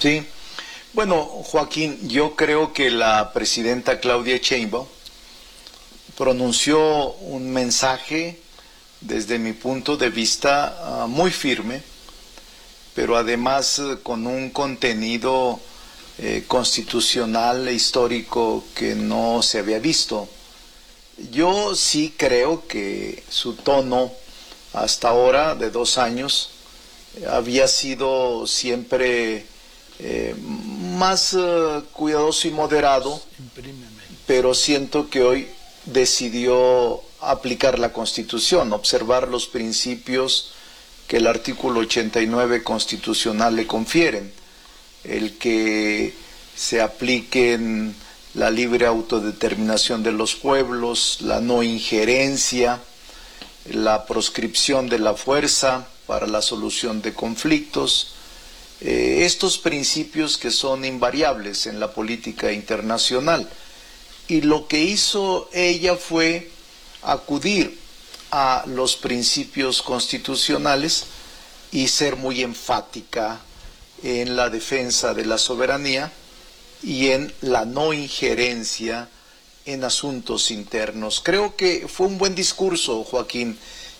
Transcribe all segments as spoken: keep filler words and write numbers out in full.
Sí, bueno, Joaquín, yo creo que la presidenta Claudia Sheinbaum pronunció un mensaje, desde mi punto de vista, uh, muy firme, pero además uh, con un contenido eh, constitucional e histórico que no se había visto. Yo sí creo que su tono hasta ahora, de dos años, había sido siempre eh, más uh, cuidadoso y moderado, pero siento que hoy decidió aplicar la Constitución, observar los principios que el artículo ochenta y nueve constitucional le confieren, el que se apliquen la libre autodeterminación de los pueblos, la no injerencia, la proscripción de la fuerza para la solución de conflictos, eh, estos principios que son invariables en la política internacional. Y lo que hizo ella fue acudir a los principios constitucionales y ser muy enfática en la defensa de la soberanía y en la no injerencia en asuntos internos. Creo que fue un buen discurso, Joaquín.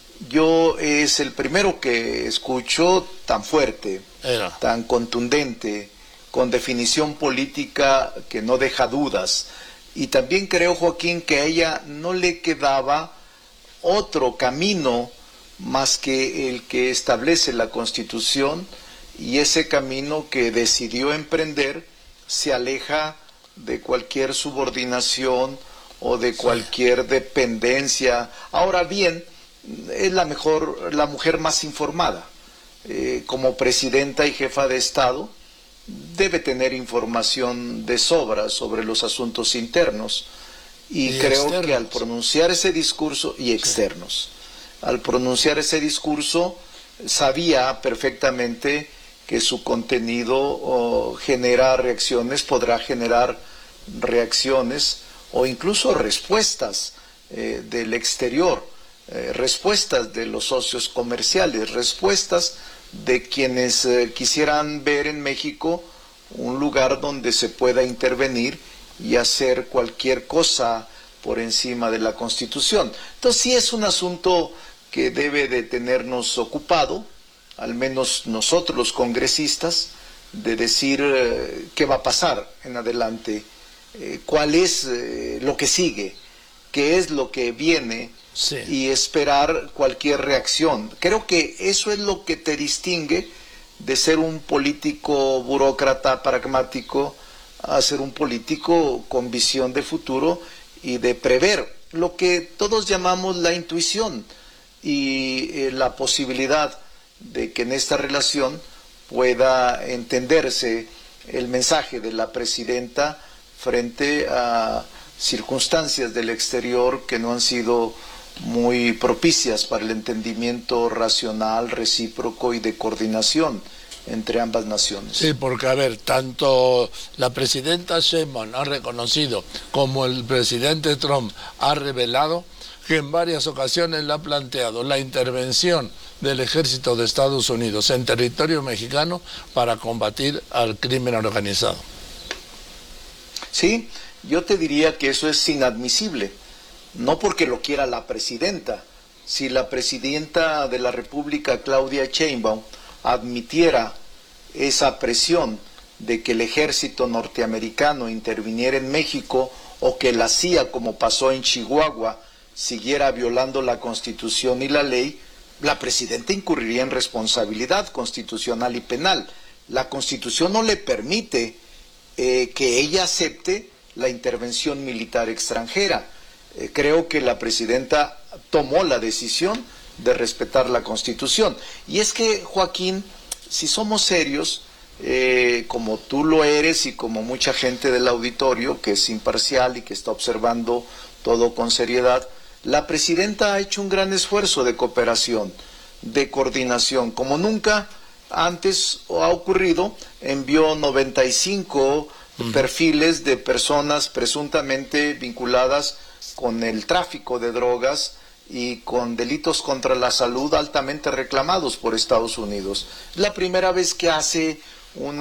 Yo es el primero que escucho tan fuerte, Era. tan contundente, con definición política que no deja dudas. Y también creo, Joaquín, que a ella no le quedaba otro camino más que el que establece la Constitución, y ese camino que decidió emprender se aleja de cualquier subordinación o de cualquier dependencia. Ahora bien, es la mejor, la mujer más informada. Eh, como presidenta y jefa de Estado, debe tener información de sobra sobre los asuntos internos, y, y creo externos. que al pronunciar ese discurso, y externos, sí. al pronunciar ese discurso, sabía perfectamente que su contenido oh, genera reacciones, podrá generar reacciones o incluso respuestas eh, del exterior, eh, respuestas de los socios comerciales, respuestas de quienes eh, quisieran ver en México un lugar donde se pueda intervenir y hacer cualquier cosa por encima de la Constitución. Entonces sí es un asunto que debe de tenernos ocupado, al menos nosotros los congresistas, de decir eh, qué va a pasar en adelante, eh, cuál es eh, lo que sigue, qué es lo que viene, sí. y esperar cualquier reacción. Creo que eso es lo que te distingue de ser un político burócrata pragmático a ser un político con visión de futuro y de prever lo que todos llamamos la intuición y eh, la posibilidad de que en esta relación pueda entenderse el mensaje de la presidenta frente a circunstancias del exterior que no han sido muy propicias para el entendimiento racional, recíproco y de coordinación entre ambas naciones. Sí, porque a ver, tanto la presidenta Sheinbaum ha reconocido como el presidente Trump ha revelado que en varias ocasiones le ha planteado la intervención del ejército de Estados Unidos en territorio mexicano para combatir al crimen organizado. Sí, yo te diría que eso es inadmisible, no porque lo quiera la presidenta. Si la presidenta de la República, Claudia Sheinbaum, admitiera esa presión de que el ejército norteamericano interviniera en México, o que la C I A, como pasó en Chihuahua, siguiera violando la Constitución y la ley, la presidenta incurriría en responsabilidad constitucional y penal. La Constitución no le permite eh, que ella acepte la intervención militar extranjera. Eh, creo que la presidenta tomó la decisión de respetar la Constitución. Y es que, Joaquín, si somos serios, eh, como tú lo eres y como mucha gente del auditorio que es imparcial y que está observando todo con seriedad, la presidenta ha hecho un gran esfuerzo de cooperación, de coordinación, como nunca antes ha ocurrido. Envió noventa y cinco uh-huh. perfiles de personas presuntamente vinculadas con el tráfico de drogas y con delitos contra la salud altamente reclamados por Estados Unidos. Es la primera vez que hace una